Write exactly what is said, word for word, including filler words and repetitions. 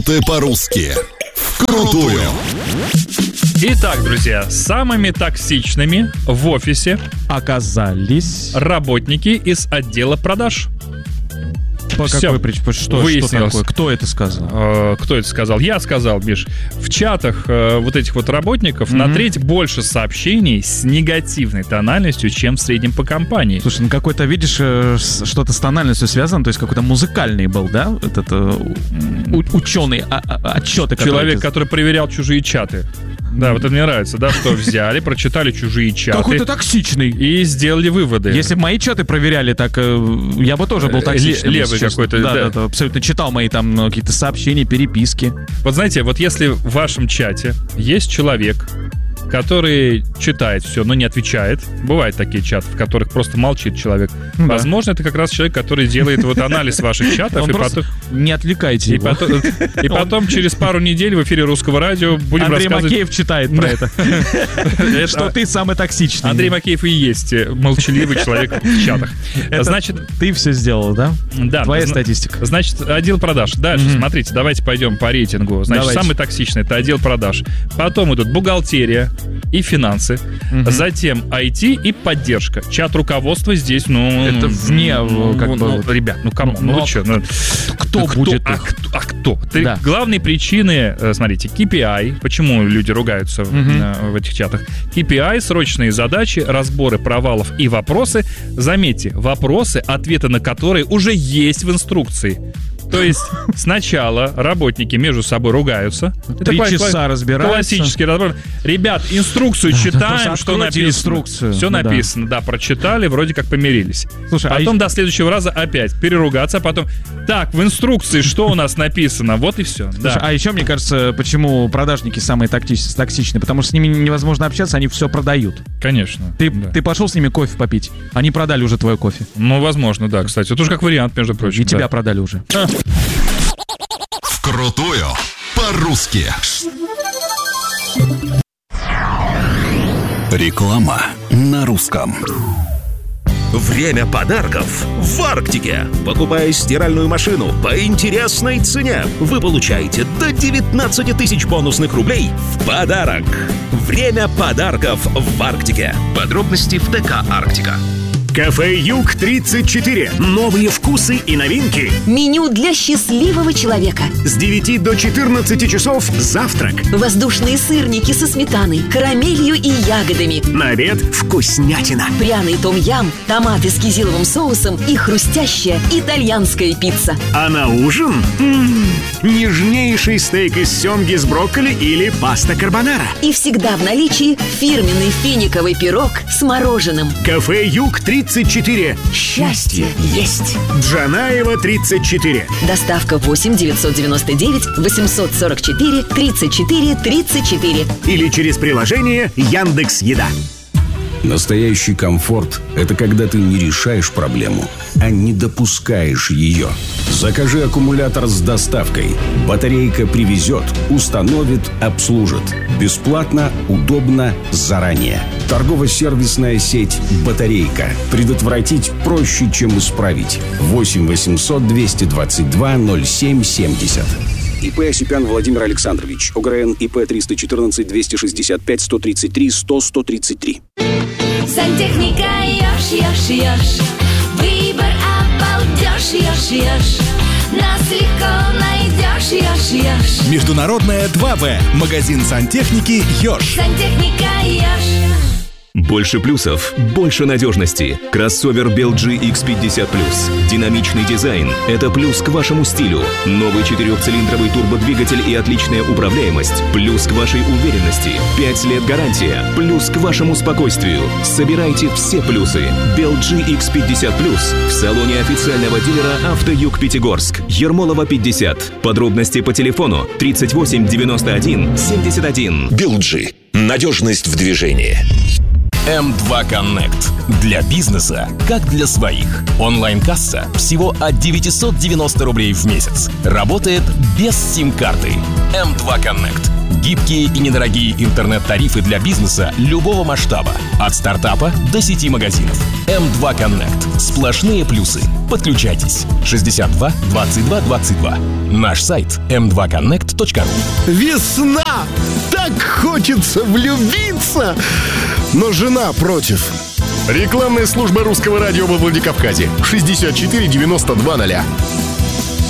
Ты по-русски вкрутую. Итак, друзья, самыми токсичными в офисе оказались работники из отдела продаж. По какой причине? Что, что такое? Кто это сказал? Э, кто это сказал? Я сказал, Миш. В чатах э, вот этих вот работников mm-hmm. на треть больше сообщений с негативной тональностью, чем в среднем по компании. Слушай, ну какой-то, видишь, что-то с тональностью связано, то есть какой-то музыкальный был, да? Этот э, у, ученый а, а, отчеты. Человек, который... который проверял чужие чаты. Да, вот это мне нравится, да, что взяли, прочитали чужие чаты. Какой-то токсичный. И сделали выводы. Если бы мои чаты проверяли, так я бы тоже был токсичным. Левый какой-то. Да, да, да, абсолютно читал мои там какие-то сообщения, переписки. Вот знаете, вот если в вашем чате есть человек, который читает все, но не отвечает. Бывают такие чаты, в которых просто молчит человек. Да. Возможно, это как раз человек, который делает вот анализ ваших чатов. И потом... Не отвлекайте и его. Потом, и потом через пару недель в эфире Русского радио будем Андрей рассказывать... Макеев читает про это. Что ты самый токсичный. Андрей Макеев и есть молчаливый человек в чатах. Значит, ты все сделал, да? Да. Твоя статистика. Значит, отдел продаж. Дальше, смотрите, давайте пойдем по рейтингу. Значит, самый токсичный — это отдел продаж. Потом идут бухгалтерия и финансы, uh-huh. затем ай ти и поддержка. Чат руководства здесь, ну... Это вне, ну, как ну, бы... Ну, ребят, ну кому? Ну, ну что? Ну, кто, кто будет а, кто, а кто? Ты, да. Главные причины, смотрите, кей пи ай, почему люди ругаются uh-huh. в, в этих чатах. кей пи ай, срочные задачи, разборы провалов и вопросы. Заметьте, вопросы, ответы на которые уже есть в инструкции. То есть сначала работники между собой ругаются. Три часа разбираются. Классический разбор. Ребят, инструкцию читаем, что написано. Инструкцию. Все ну, написано, да. да, прочитали, вроде как помирились. Слушай, потом а до следующего раза опять переругаться, а потом, так, в инструкции что у нас написано, вот и все. Слушай, да. А еще, мне кажется, почему продажники самые токсич- токсичные, потому что с ними невозможно общаться, они все продают. Конечно. Ты, да. ты пошел с ними кофе попить, они продали уже твой кофе. Ну, возможно, да, кстати. Это уже как вариант, между прочим. И да. тебя продали уже. А. Вкрутую по-русски. Реклама на русском. Время подарков в Арктике. Покупая стиральную машину по интересной цене, вы получаете до девятнадцать тысяч бонусных рублей в подарок. Время подарков в Арктике. Подробности в ТК «Арктика». Кафе Юг тридцать четыре. Новые вкусы и новинки. Меню для счастливого человека. С девяти до четырнадцати часов завтрак. Воздушные сырники со сметаной, карамелью и ягодами. На обед вкуснятина. Пряный том-ям, томаты с кизиловым соусом и хрустящая итальянская пицца. А на ужин м-м, нежнейший стейк из семги с брокколи или паста карбонара. И всегда в наличии фирменный финиковый пирог с мороженым. Кафе Юг тридцать четыре. Счастье есть. Джанаева тридцать четыре. Доставка восемь девятьсот девяносто девять восемьсот сорок четыре тридцать четыре тридцать четыре. Или через приложение Яндекс.Еда. Настоящий комфорт – это когда ты не решаешь проблему, а не допускаешь ее. Закажи аккумулятор с доставкой. Батарейка привезет, установит, обслужит. Бесплатно, удобно, заранее. Торгово-сервисная сеть «Батарейка». Предотвратить проще, чем исправить. восемь восемьсот двести двадцать два ноль семь семьдесят. ИП Осипян Владимир Александрович. ОГРН ИП триста четырнадцать двести шестьдесят пять сто тридцать три сто сто тридцать три. Сантехника Ёж, Ёж, Ёж. Выбор обалдеж, Ёж, Ёж. Нас легко найдешь, Ёж, Ёж. Международная два вэ. Магазин сантехники Ёж. Сантехника Ёж. Больше плюсов, больше надежности. Кроссовер би эл джи икс пятьдесят плюс. Динамичный дизайн – это плюс к вашему стилю. Новый четырехцилиндровый турбодвигатель и отличная управляемость – плюс к вашей уверенности. Пять лет гарантия – плюс к вашему спокойствию. Собирайте все плюсы. би эл джи икс пятьдесят плюс в салоне официального дилера «Автоюг Пятигорск». Ермолова пятьдесят. Подробности по телефону тридцать восемь девяносто один семьдесят один. би эл джи. Надежность в движении. эм два Connect. Для бизнеса, как для своих. Онлайн-касса всего от девятьсот девяносто рублей в месяц. Работает без сим-карты. эм два Connect. Гибкие и недорогие интернет-тарифы для бизнеса любого масштаба. От стартапа до сети магазинов. эм два Connect. Сплошные плюсы. Подключайтесь. шестьдесят два двадцать два двадцать два. Наш сайт эм два коннект точка ру. Весна! Так хочется влюбиться! Но жена против. Рекламная служба русского радио во Владикавказе. шестьдесят четыре девяносто два ноль.